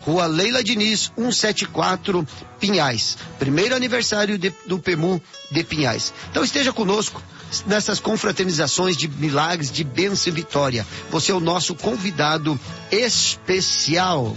Rua Leila Diniz, 174, Pinhais. Primeiro aniversário do PEMU de Pinhais. Então esteja conosco nessas confraternizações de milagres, de bênção e vitória. Você é o nosso convidado especial.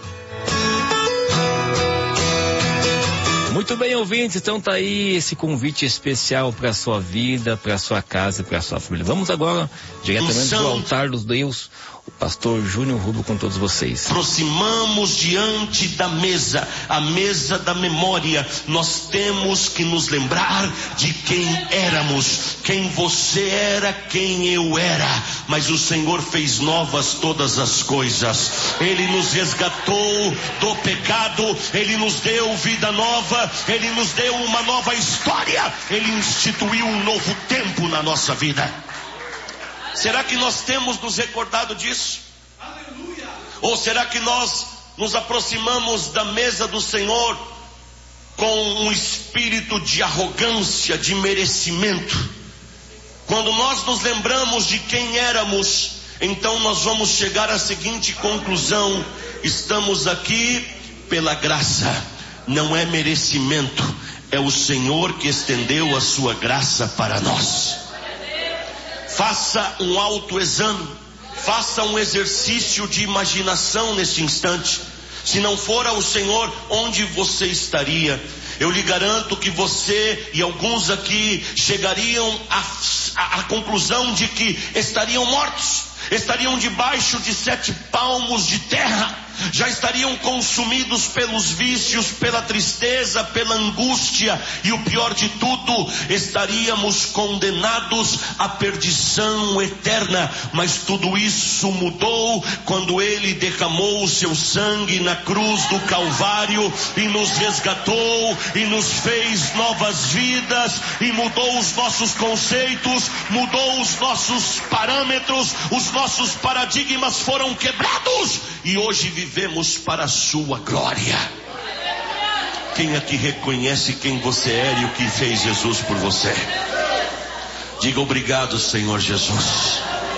Muito bem, ouvintes, então tá aí esse convite especial para sua vida, para sua casa e para sua família. Vamos agora diretamente do altar dos Deus, o pastor Júnior Rubio com todos vocês. Aproximamos diante da mesa, a mesa da memória. Nós temos que nos lembrar de quem éramos, quem você era, quem eu era. Mas o Senhor fez novas todas as coisas. Ele nos resgatou do pecado, Ele nos deu vida nova, Ele nos deu uma nova história, Ele instituiu um novo tempo na nossa vida. Será que nós temos nos recordado disso? Aleluia. Ou será que nós nos aproximamos da mesa do Senhor com um espírito de arrogância, de merecimento? Quando nós nos lembramos de quem éramos, então nós vamos chegar à seguinte conclusão: estamos aqui pela graça, não é merecimento, é o Senhor que estendeu a sua graça para nós. Faça um autoexame, faça um exercício de imaginação nesse instante. Se não fora o Senhor, onde você estaria? Eu lhe garanto que você e alguns aqui chegariam à conclusão de que estariam mortos, estariam debaixo de 7 palmos de terra, já estariam consumidos pelos vícios, pela tristeza, pela angústia, e o pior de tudo, estaríamos condenados à perdição eterna. Mas tudo isso mudou quando Ele derramou o seu sangue na cruz do Calvário e nos resgatou e nos fez novas vidas, e mudou os nossos conceitos, mudou os nossos parâmetros, os nossos paradigmas foram quebrados e hoje vivemos para a sua glória. Quem aqui reconhece quem você era e o que fez Jesus por você? Diga obrigado, Senhor Jesus.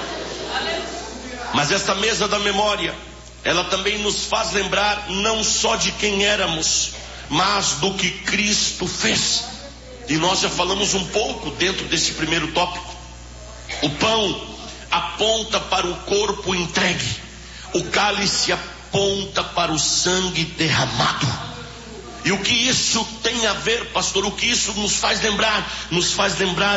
Mas esta mesa da memória, ela também nos faz lembrar não só de quem éramos, mas do que Cristo fez. E nós já falamos um pouco dentro desse primeiro tópico. O pão aponta para o corpo entregue, o cálice aponta para o sangue derramado. E o que isso tem a ver, pastor? O que isso nos faz lembrar? Nos faz lembrar